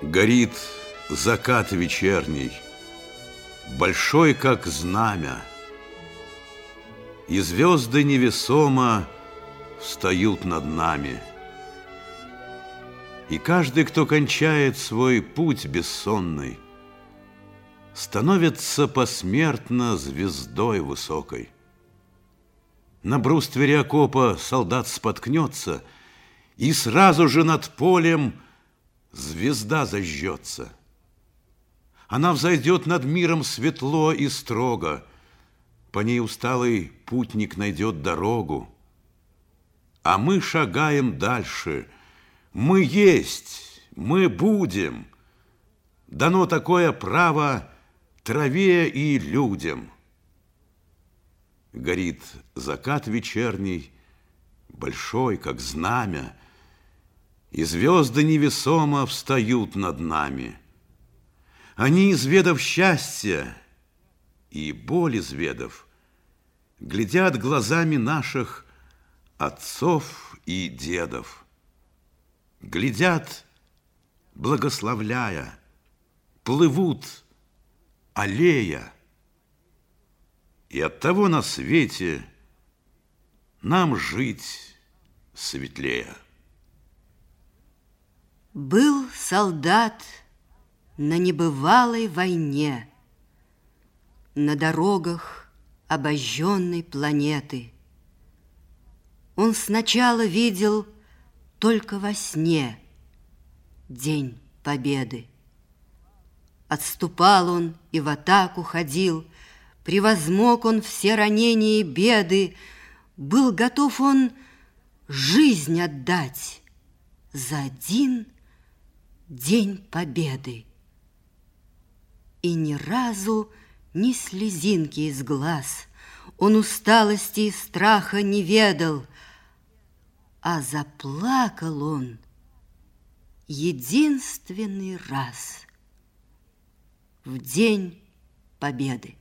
Горит закат вечерний, большой, как знамя, и звезды невесомо встают над нами. И каждый, кто кончает свой путь бессонный, становится посмертно звездой высокой. На бруствере окопа солдат споткнется, и сразу же над полем звезда зажжется. Она взойдет над миром светло и строго, по ней усталый путник найдет дорогу. А мы шагаем дальше. Мы есть, мы будем. Дано такое право траве и людям. Горит закат вечерний, большой, как знамя, и звезды невесомо встают над нами. Они, изведав счастья и боль изведав, глядят глазами наших отцов и дедов. Глядят, благословляя, плывут, аллея. И оттого на свете нам жить светлее. Был солдат на небывалой войне, на дорогах обожженной планеты. Он сначала видел только во сне день победы. Отступал он и в атаку ходил, превозмог он все ранения и беды, был готов он жизнь отдать за один день победы. И ни разу ни слезинки из глаз он усталости и страха не ведал, а заплакал он единственный раз в день победы.